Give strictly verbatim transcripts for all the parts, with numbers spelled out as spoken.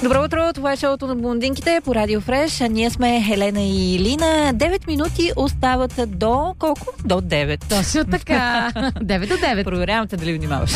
Добро утро, това е шоуто на блондинките по Радио Фреш. А ние сме Хелена и Лина. девет минути остават до колко? До девет. Точно така. девет до девет. Проверявам те дали внимаваш.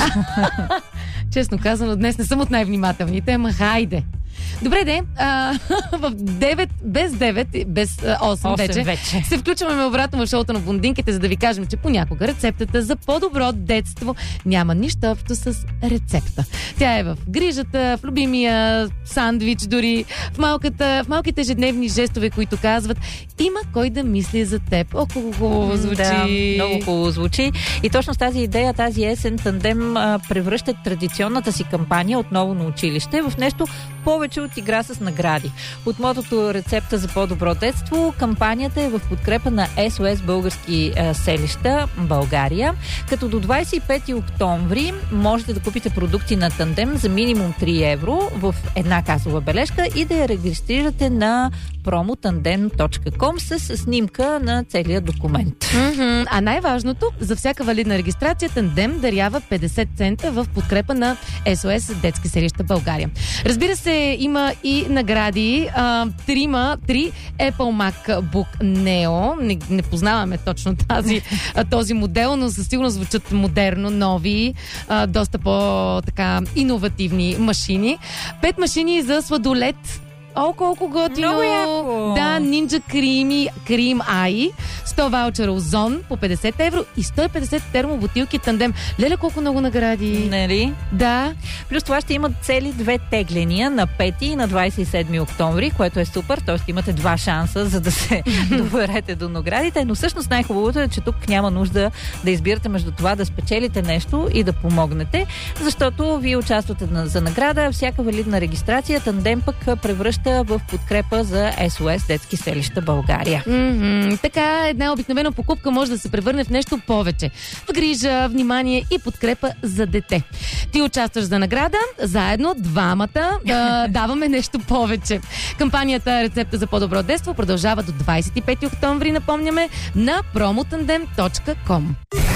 Честно казано, днес не съм от най-внимателните, ама хайде. Добре, де, а, в девет, без девет, без а, осем, вече, вече, се включваме обратно в шоуто на блондинките, за да ви кажем, че понякога рецептата за по-добро детство няма нищо общо с рецепта. Тя е в грижата, в любимия сандвич, дори в, малката, в малките ежедневни жестове, които казват: има кой да мисли за теб. О, колко хубаво звучи. Да, много хубаво звучи. И точно с тази идея, тази есен Тандем а, превръща традиционната си кампания отново на училище в нещо повече от игра с награди. От мотото "Рецепта за по-добро детство", кампанията е в подкрепа на Ес О Ес Български а, селища България, като до двадесет и пети октомври можете да купите продукти на Тандем за минимум три евро в една касова бележка и да я регистрирате на промо тандем точка ком с снимка на целия документ. Mm-hmm. А най-важното, за всяка валидна регистрация Тандем дарява петдесет цента в подкрепа на Ес О Ес Детски селища България. Разбира се, има и награди. А, трима, три Apple MacBook Neo. Не, не познаваме точно тази, този модел, но със сигурност звучат модерно, нови, а, доста по-така иновативни машини. Пет машини за сладолет. О, колко готино! Много яко! Да, Ninja Creamy Cream Eye, сто ваучера Озон по петдесет евро и сто и петдесет термобутилки Тандем. Леле, колко много награди! Нали? Да. Плюс това ще имат цели две тегления на пети и на двадесет и седми октомври, което е супер, т.е. имате два шанса, за да се доберете до наградите. Но всъщност най-хубавото е, че тук няма нужда да избирате между това да спечелите нещо и да помогнете, защото вие участвате за награда. Всяка валидна регистрация Тандем пък превръща в подкрепа за Ес О Ес Детски селища България. Mm-hmm. Така една обикновена покупка може да се превърне в нещо повече. В грижа, внимание и подкрепа за дете. Ти участваш за награда, заедно двамата да даваме нещо повече. Кампанията "Рецепта за по-добро детство" продължава до двадесет и пети октомври, напомняме, на промо тандем точка ком.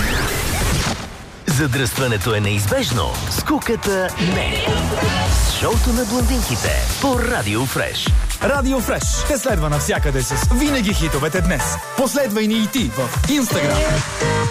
Задръстването е неизбежно, скуката не. Шоуто на блондинките по Радио Фреш. Радио Фреш те следва навсякъде с винаги хитовете днес. Последвай ни и ти в Инстаграм.